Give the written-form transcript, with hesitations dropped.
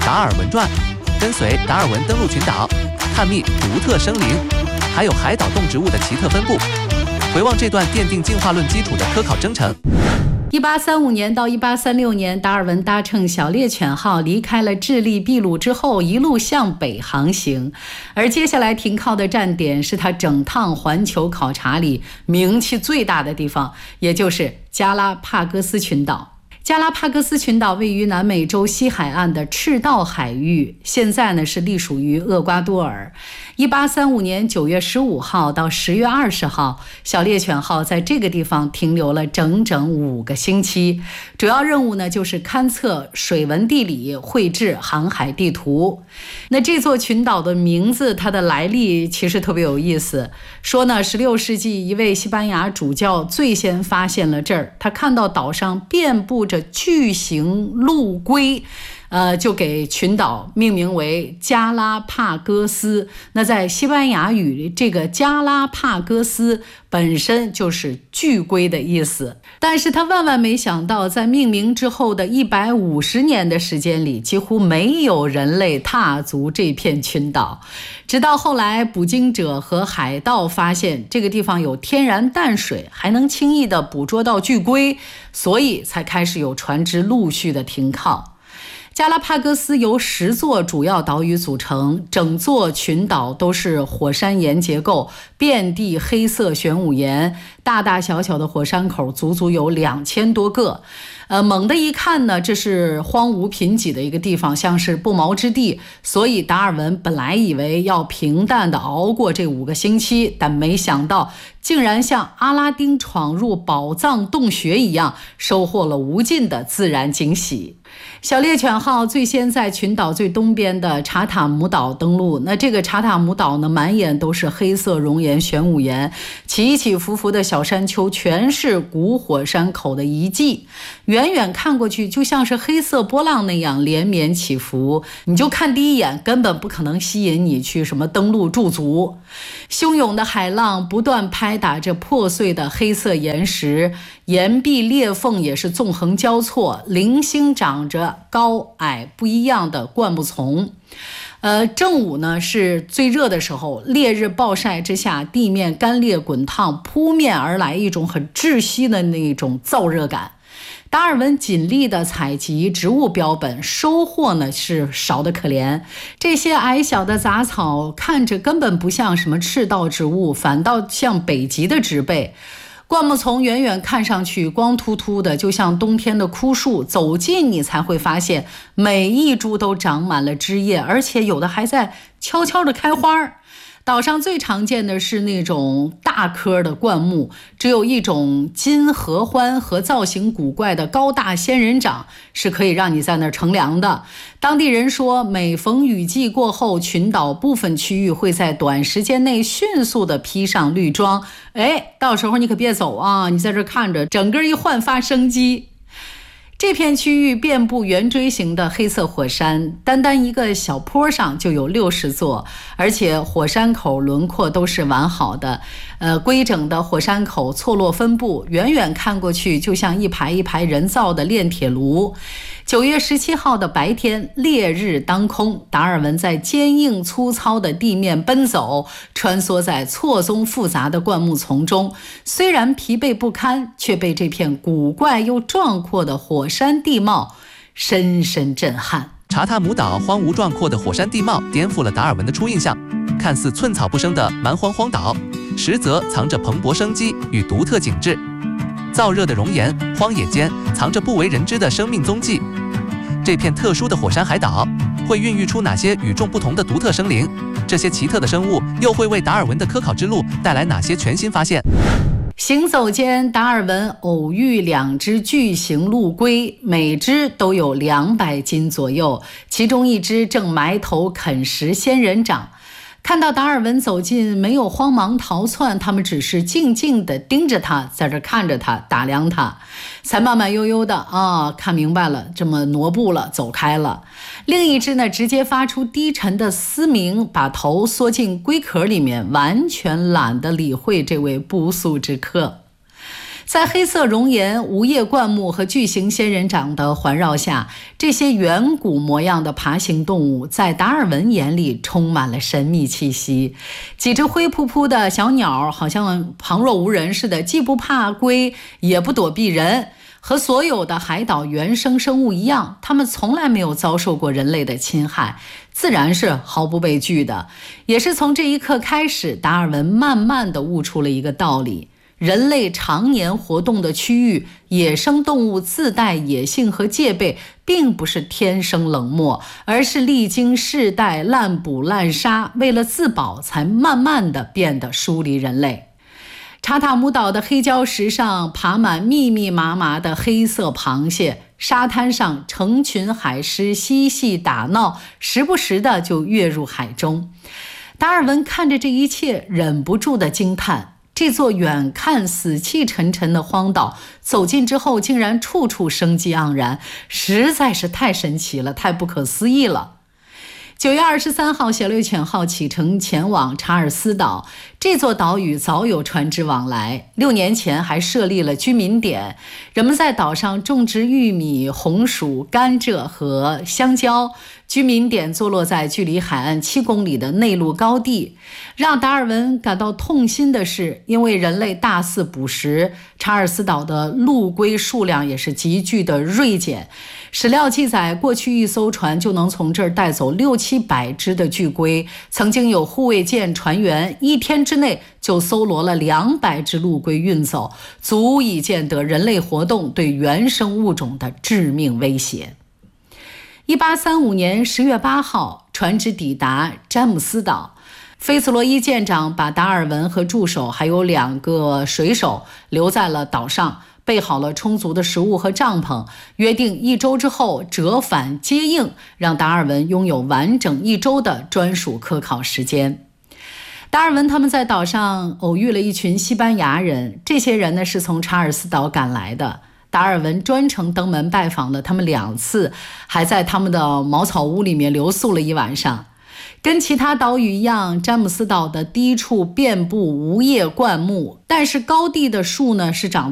达尔文传》，跟随达尔文登陆群岛，探秘独特生灵，还有海岛动植物的奇特分布，回望这段奠定进化论基础的科考征程。 1835年到1836年，达尔文搭乘小猎犬号离开了智利秘鲁之后，一路向北航行，而接下来停靠的站点是他整趟环球考察里名气最大的地方，也就是加拉帕戈斯群岛。加拉帕戈斯群岛位于南美洲西海岸的赤道海域，现在呢是隶属于厄瓜多尔。1835年9月15号到10月20号，小猎犬号在这个地方停留了整整5个星期。主要任务呢就是勘测水文地理，绘制航海地图。那这座群岛的名字，它的来历其实特别有意思。说呢，16世纪一位西班牙主教最先发现了这儿，他看到岛上遍布着巨型陆龟，就给群岛命名为加拉帕戈斯。那在西班牙语，这个加拉帕戈斯本身就是巨龟的意思。但是他万万没想到，在命名之后的150年的时间里，几乎没有人类踏足这片群岛。直到后来捕鲸者和海盗发现这个地方有天然淡水，还能轻易地捕捉到巨龟，所以才开始有船只陆续的停靠。加拉帕戈斯由10座主要岛屿组成，整座群岛都是火山岩结构，遍地黑色玄武岩，大大小小的火山口足足有2000多个。猛地一看呢，这是荒芜贫瘠的一个地方，像是不毛之地，所以达尔文本来以为要平淡地熬过这5个星期，但没想到竟然像阿拉丁闯入宝藏洞穴一样，收获了无尽的自然惊喜。小猎犬号最先在群岛最东边的查塔姆岛登陆，那这个查塔姆岛呢，满眼都是黑色熔岩玄武岩，起起伏伏的小山丘全是古火山口的遗迹，远远看过去就像是黑色波浪那样连绵起伏，你就看第一眼根本不可能吸引你去什么登陆驻足。汹涌的海浪不断拍打着破碎的黑色岩石，岩壁裂缝也是纵横交错，零星长着高矮不一样的灌木丛。正午呢是最热的时候，烈日暴晒之下，地面干裂滚烫，扑面而来一种很窒息的那种燥热感。达尔文尽力的采集植物标本，收获呢是少得可怜。这些矮小的杂草看着根本不像什么赤道植物，反倒像北极的植被。灌木丛远远看上去光秃秃的，就像冬天的枯树，走近你才会发现每一株都长满了枝叶，而且有的还在悄悄地开花。岛上最常见的是那种大棵的灌木，只有一种金合欢和造型古怪的高大仙人掌是可以让你在那儿乘凉的。当地人说，每逢雨季过后，群岛部分区域会在短时间内迅速的披上绿装。到时候你可别走啊，你在这看着，整个一焕发生机。这片区域遍布圆锥形的黑色火山，单单一个小坡上就有60座，而且火山口轮廓都是完好的，规整的火山口错落分布，远远看过去就像一排一排人造的炼铁炉。9月17号的白天，烈日当空，达尔文在坚硬粗糙的地面奔走，穿梭在错综复杂的灌木丛中，虽然疲惫不堪，却被这片古怪又壮阔的火山地貌深深震撼。 查塔姆岛荒芜壮阔的火山地貌颠覆了达尔文的初印象，看似寸草不生的蛮荒荒岛，实则藏着蓬勃生机与独特景致。燥热的熔岩，荒野间藏着不为人知的生命踪迹。这片特殊的火山海岛会孕育出哪些与众不同的独特生灵？这些奇特的生物又会为达尔文的科考之路带来哪些全新发现？ 行走间，达尔文偶遇2只巨型陆龟，每只都有200斤左右，其中一只正埋头啃食仙人掌。看到达尔文走近，没有慌忙逃窜，他们只是静静地盯着他，在这看着他，打量他，才慢慢悠悠的看明白了，这么挪步了，走开了。另一只呢，直接发出低沉的嘶鸣，把头缩进龟壳里面，完全懒得理会这位不速之客。 在黑色熔岩、无叶灌木和巨型仙人掌的环绕下，这些远古模样的爬行动物在达尔文眼里充满了神秘气息。几只灰扑扑的小鸟好像旁若无人似的，既不怕龟，也不躲避人。和所有的海岛原生生物一样，它们从来没有遭受过人类的侵害，自然是毫不畏惧的。也是从这一刻开始，达尔文慢慢地悟出了一个道理：人类常年活动的区域，野生动物自带野性和戒备，并不是天生冷漠，而是历经世代滥捕滥杀，为了自保才慢慢地变得疏离人类。查塔姆岛的黑礁石上爬满密密麻麻的黑色螃蟹，沙滩上成群海狮嬉戏打闹，时不时的就跃入海中。达尔文看着这一切，忍不住的惊叹，这座远看死气沉沉的荒岛，走近之后竟然处处生机盎然，实在是太神奇了，太不可思议了。9月23号，小猎犬号启程前往查尔斯岛。这座岛屿早有船只往来，6年前还设立了居民点，人们在岛上种植玉米、红薯、甘蔗和香蕉。居民点坐落在距离海岸7公里的内陆高地。让达尔文感到痛心的是，因为人类大肆捕食，查尔斯岛的陆龟数量也是急剧的锐减。史料记载，过去一艘船就能从这儿带走600-700只的巨龟，曾经有护卫舰船员1天之内就搜罗了200只陆龟运走，足以见得人类活动对原生物种的致命威胁。1835年10月8号，船只抵达詹姆斯岛。菲茨罗伊舰长把达尔文和助手还有2个水手留在了岛上，备好了充足的食物和帐篷，约定1周之后折返接应，让达尔文拥有完整1周的专属科考时间。达尔文他们在岛上偶遇了一群西班牙人，这些人呢是从查尔斯岛赶来的。达尔文专程登门拜访了他们2次，还在他们的茅草屋里面留宿了1晚上。跟其他岛屿一样，詹姆斯岛的低处遍布无叶灌木，但是高地的树呢是长得